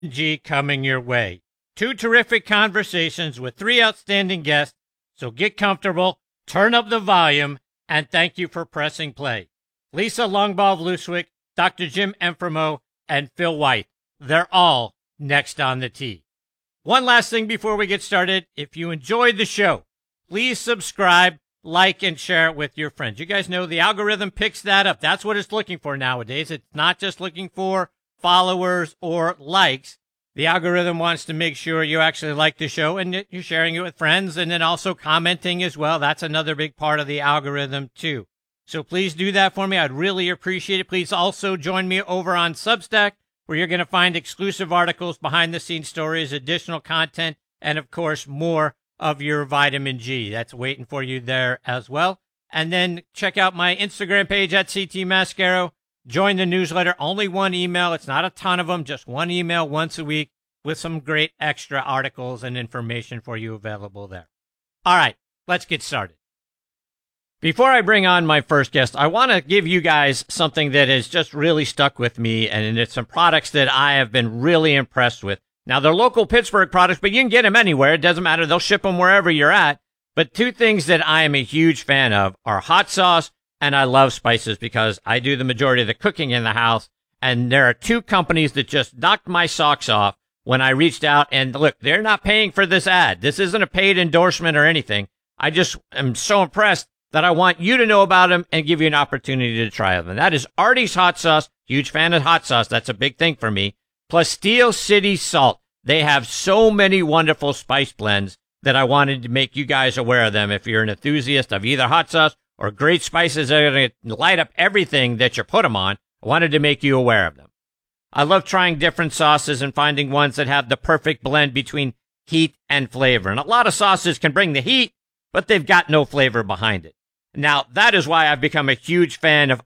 G coming your way. Two terrific conversations with three outstanding guests. So get comfortable, turn up the volume, and thank you for pressing play. Lisa Longbaugh-Vlooswick, Dr. Jim Enfremo, and Phil White. They're all next on the tee. One last thing before we get started. If you enjoyed the show, please subscribe, like, and share it with your friends. You guys know the algorithm picks that up. That's what it's looking for nowadays. It's not just looking for followers or likes. The algorithm wants to make sure you actually like the show and that you're sharing it with friends and then also commenting as well. That's another big part of the algorithm too. So please do that for me. I'd really appreciate it. Please also join me over on Substack, where you're going to find exclusive articles, behind-the-scenes stories, additional content, and, of course, more of your vitamin G. That's waiting for you there as well. And then check out my Instagram page at CT Mascaro. Join the newsletter. Only one email. It's not a ton of them. Just one email once a week with some great extra articles and information for you available there. All right, let's get started. Before I bring on my first guest, I want to give you guys something that has just really stuck with me, and it's some products that I have been really impressed with. Now, they're local Pittsburgh products, but you can get them anywhere. It doesn't matter. They'll ship them wherever you're at. But two things that I am a huge fan of are hot sauce, and I love spices because I do the majority of the cooking in the house. And there are two companies that just knocked my socks off when I reached out. And look, they're not paying for this ad. This isn't a paid endorsement or anything. I just am so impressed that I want you to know about them and give you an opportunity to try them. And that is Artie's Hot Sauce. Huge fan of hot sauce. That's a big thing for me. Plus Steel City Salt. They have so many wonderful spice blends that I wanted to make you guys aware of them. If you're an enthusiast of either hot sauce or great spices that are going to light up everything that you put them on, I wanted to make you aware of them. I love trying different sauces and finding ones that have the perfect blend between heat and flavor. And a lot of sauces can bring the heat, but they've got no flavor behind it. Now, that is why I've become a huge fan of